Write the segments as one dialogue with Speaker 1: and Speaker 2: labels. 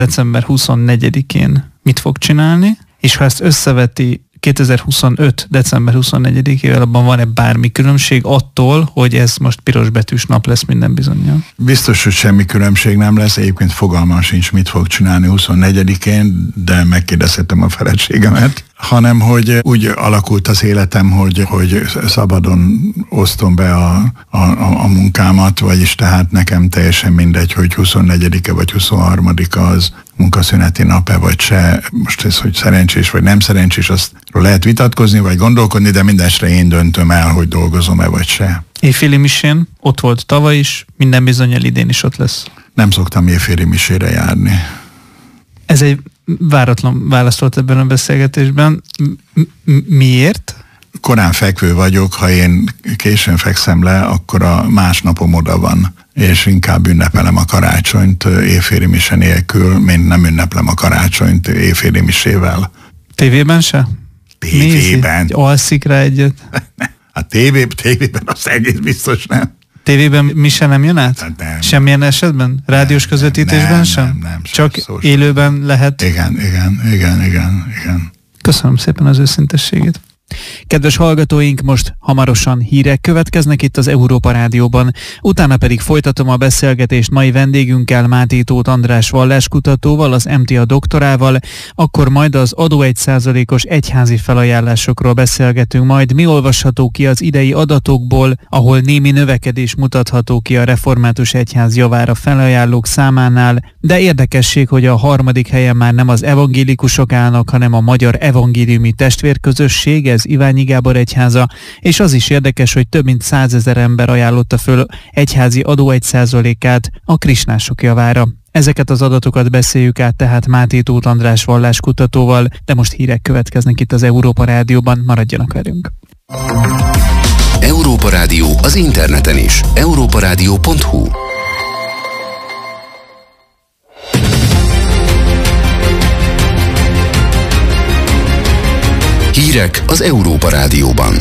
Speaker 1: december 24-én mit fog csinálni, és ha ezt összeveti 2025. december 24-ével, abban van-e bármi különbség attól, hogy ez most pirosbetűs nap lesz minden bizonnyal?
Speaker 2: Biztos, hogy semmi különbség nem lesz, egyébként fogalmam sincs, mit fog csinálni 24-én, de megkérdezhetem a feleségemet, hanem hogy úgy alakult az életem, hogy szabadon osztom be a munkámat, vagyis tehát nekem teljesen mindegy, hogy 24-e vagy 23-a az munkaszüneti nap-e vagy se. Most ez, hogy szerencsés vagy nem szerencsés, azt lehet vitatkozni vagy gondolkodni, de mindenesetre én döntöm el, hogy dolgozom-e vagy se.
Speaker 1: Éjféli misén ott volt tavaly is, minden bizonnyal idén is ott lesz.
Speaker 2: Nem szoktam éjféli misére járni.
Speaker 1: Ez egy váratlan válasz volt ebben a beszélgetésben. Miért?
Speaker 2: Korán fekvő vagyok, ha én későn fekszem le, akkor a másnapom oda van, és inkább ünnepelem a karácsonyt éjféli mise nélkül, mint nem ünneplem a karácsonyt éjféli misével.
Speaker 1: Tévében se?
Speaker 2: Tévében.
Speaker 1: Alszik rá egyet?
Speaker 2: A tévében az egész biztos nem.
Speaker 1: Tévében mise nem jön át?
Speaker 2: Nem.
Speaker 1: Semmilyen esetben? Rádiós közvetítésben sem?
Speaker 2: Nem.
Speaker 1: Csak élőben lehet?
Speaker 2: Igen.
Speaker 1: Köszönöm szépen az őszintességét. Kedves hallgatóink, most hamarosan hírek következnek itt az Európa Rádióban. Utána pedig folytatom a beszélgetést mai vendégünkkel, Máté Tóth András valláskutatóval, az MTA doktorával, akkor majd az adó 1%-os egyházi felajánlásokról beszélgetünk majd. Mi olvasható ki az idei adatokból, ahol némi növekedés mutatható ki a református egyház javára felajánlók számánál, de érdekesség, hogy a harmadik helyen már nem az evangélikusok állnak, hanem a Magyar Evangéliumi Testvérközösség, ez Iványi Gábor egyháza, és az is érdekes, hogy több mint 100 000 ember ajánlotta föl egyházi adó 1%-át a krisnások javára. Ezeket az adatokat beszéljük át tehát Máté Tóth András valláskutatóval, de most hírek következnek itt az Európa Rádióban, maradjanak velünk.
Speaker 3: Európa Rádió az interneten is. europaradio.hu. Hírek az Európa Rádióban.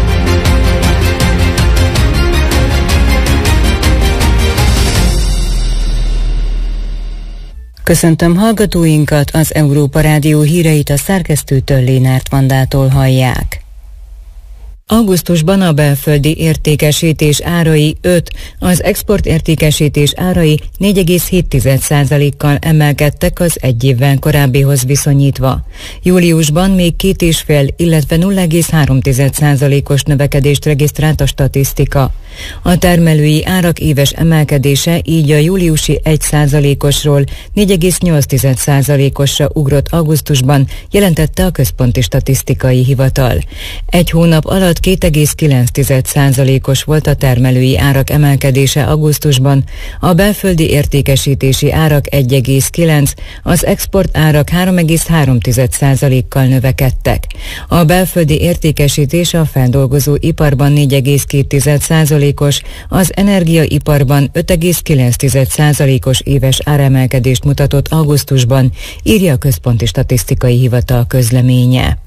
Speaker 4: Köszöntöm hallgatóinkat, az Európa Rádió híreit a szerkesztőtől, Lénárt Vandától hallják. Augusztusban a belföldi értékesítés árai 5, az exportértékesítés árai 4,7%-kal emelkedtek az egy évvel korábbihoz viszonyítva. Júliusban még 2,5, illetve 0,3%-os növekedést regisztrált a statisztika. A termelői árak éves emelkedése így a júliusi 1%-osról 4,8%-osra ugrott augusztusban, jelentette a Központi Statisztikai Hivatal. Egy hónap alatt 2,9%-os volt a termelői árak emelkedése augusztusban, a belföldi értékesítési árak 1,9, az export árak 3,3%-kal növekedtek. A belföldi értékesítés a feldolgozó iparban 4,2%-os, az energiaiparban 5,9%-os éves áremelkedést mutatott augusztusban, írja a Központi Statisztikai Hivatal közleménye.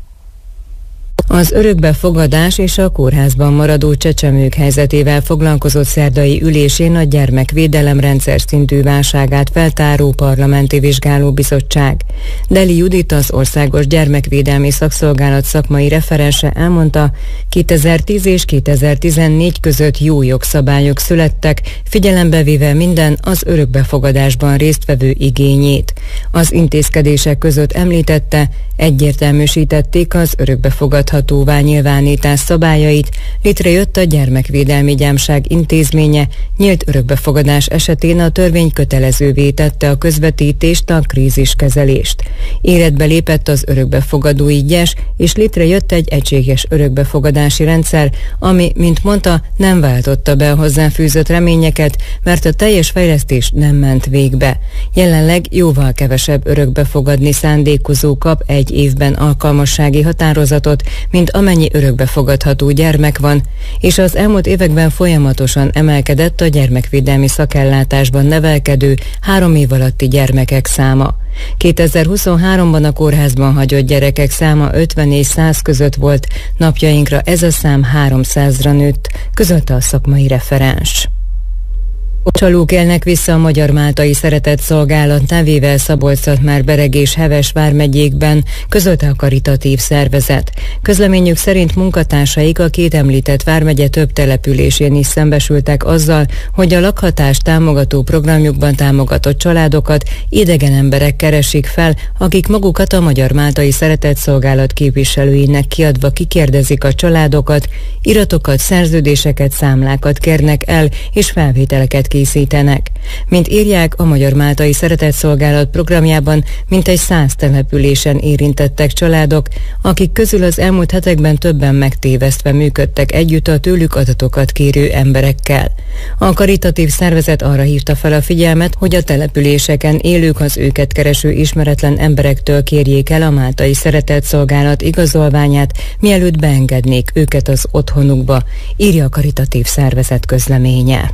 Speaker 4: Az örökbefogadás és a kórházban maradó csecsemők helyzetével foglalkozott szerdai ülésén a gyermekvédelem rendszer szintű válságát feltáró parlamenti vizsgálóbizottság. Deli Judit, az Országos Gyermekvédelmi Szakszolgálat szakmai referense elmondta, 2010 és 2014 között jó jogszabályok születtek, figyelembe véve minden az örökbefogadásban résztvevő igényét. Az intézkedések között említette, egyértelműsítették az örökbefogadhatóvá nyilvánítás szabályait, létrejött a Gyermekvédelmi Gyámság Intézménye, nyílt örökbefogadás esetén a törvény kötelezővé tette a közvetítést, a kríziskezelést. Életbe lépett az örökbefogadói gyes, és létrejött egy egységes örökbefogadási rendszer, ami, mint mondta, nem váltotta be a hozzáfűzött reményeket, mert a teljes fejlesztés nem ment végbe. Jelenleg jóval kevesebb örökbefogadni szándékozó kap egy évben alkalmassági határozatot, mint amennyi örökbefogadható gyermek van, és az elmúlt években folyamatosan emelkedett a gyermekvédelmi szakellátásban nevelkedő 3 év alatti gyermekek száma. 2023-ban a kórházban hagyott gyerekek száma 50 és 100 között volt, napjainkra ez a szám 300-ra nőtt, közölte a szakmai referens. Csalók élnek vissza a Magyar-Máltai Szeretetszolgálat nevével Szabolcs-Szatmár-Bereg és Heves vármegyékben, közölte a karitatív szervezet. Közleményük szerint munkatársaik a két említett vármegye több településén is szembesültek azzal, hogy a lakhatást támogató programjukban támogatott családokat idegen emberek keresik fel, akik magukat a Magyar-Máltai Szeretetszolgálat képviselőinek kiadva kikérdezik a családokat, iratokat, szerződéseket, számlákat kérnek el és felvételeket készítenek. Mint írják, a Magyar-Máltai Szeretetszolgálat programjában mintegy 100 településen érintettek családok, akik közül az elmúlt hetekben többen megtévesztve működtek együtt a tőlük adatokat kérő emberekkel. A karitatív szervezet arra hívta fel a figyelmet, hogy a településeken élők az őket kereső ismeretlen emberektől kérjék el a Máltai Szeretetszolgálat igazolványát, mielőtt beengednék őket az otthonukba, írja a karitatív szervezet közleménye.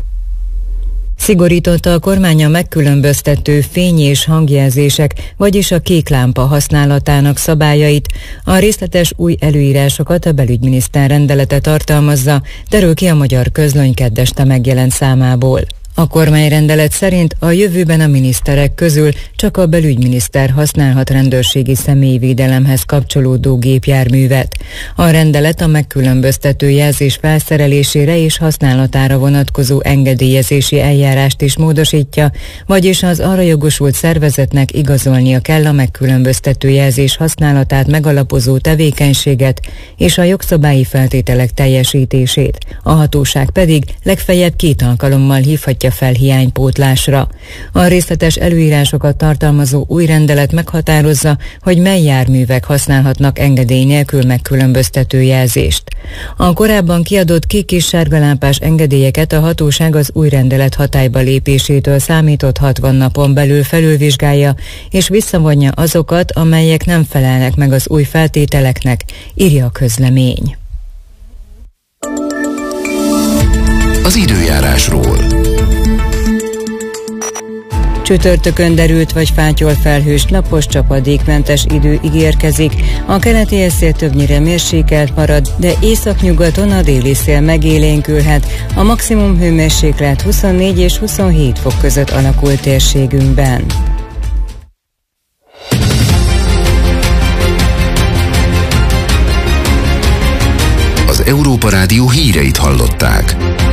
Speaker 4: Szigorította a kormány a megkülönböztető fény- és hangjelzések, vagyis a kék lámpa használatának szabályait. A részletes új előírásokat a belügyminiszter rendelete tartalmazza, derül ki a Magyar Közlöny kedd este megjelent számából. A kormányrendelet szerint a jövőben a miniszterek közül csak a belügyminiszter használhat rendőrségi személyvédelemhez kapcsolódó gépjárművet. A rendelet a megkülönböztető jelzés felszerelésére és használatára vonatkozó engedélyezési eljárást is módosítja, vagyis az arra jogosult szervezetnek igazolnia kell a megkülönböztető jelzés használatát megalapozó tevékenységet és a jogszabályi feltételek teljesítését. A hatóság pedig legfeljebb 2 alkalommal hívhatja fel hiánypótlásra. A részletes előírásokat tartalmazó új rendelet meghatározza, hogy mely járművek használhatnak engedély nélkül megkülönböztető jelzést. A korábban kiadott kék és sárga lámpás engedélyeket a hatóság az új rendelet hatályba lépésétől számított 60 napon belül felülvizsgálja, és visszavonja azokat, amelyek nem felelnek meg az új feltételeknek, írja a közlemény.
Speaker 3: Az időjárásról.
Speaker 4: Csütörtökön derült vagy fátyolfelhős, napos, csapadékmentes idő ígérkezik. A keleti szél többnyire mérsékelt marad, de északnyugaton a déli szél megélénkülhet. A maximum hőmérséklet 24 és 27 fok között alakul térségünkben.
Speaker 3: Az Európa Rádió híreit hallották.